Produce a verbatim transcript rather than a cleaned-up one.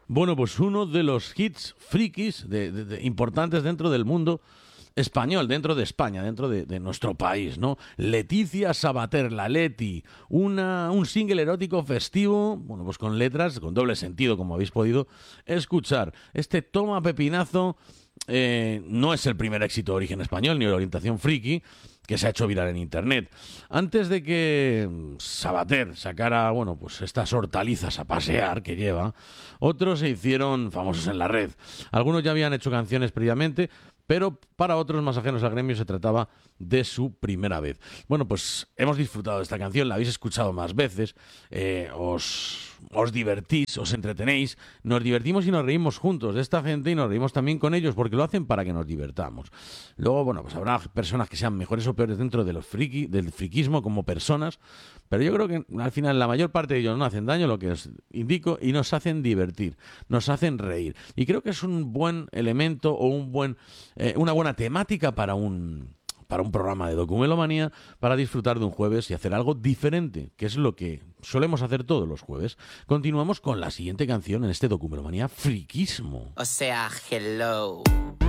Bueno, pues uno de los hits frikis de, de, de, importantes dentro del mundo español, dentro de España, dentro de, de nuestro país, ¿no? Leticia Sabater, la Leti, una, un single erótico festivo, bueno, pues con letras, con doble sentido, como habéis podido escuchar. Este toma pepinazo eh, no es el primer éxito de origen español, ni de orientación friki, que se ha hecho viral en internet. Antes de que Sabater sacara, bueno, pues estas hortalizas a pasear que lleva, otros se hicieron famosos en la red. Algunos ya habían hecho canciones previamente, pero para otros más ajenos al gremio se trataba de su primera vez. Bueno, pues hemos disfrutado de esta canción, la habéis escuchado más veces, eh, os, os divertís, os entretenéis, nos divertimos y nos reímos juntos de esta gente y nos reímos también con ellos porque lo hacen para que nos divertamos. Luego, bueno, pues habrá personas que sean mejores o peores dentro de los friki, del friquismo como personas, pero yo creo que al final la mayor parte de ellos no hacen daño, lo que os indico, y nos hacen divertir, nos hacen reír. Y creo que es un buen elemento o un buen, eh, una buena temática para un... para un programa de Documelomanía, para disfrutar de un jueves y hacer algo diferente, que es lo que solemos hacer todos los jueves. Continuamos con la siguiente canción en este Documelomanía Friquismo. O sea, hello.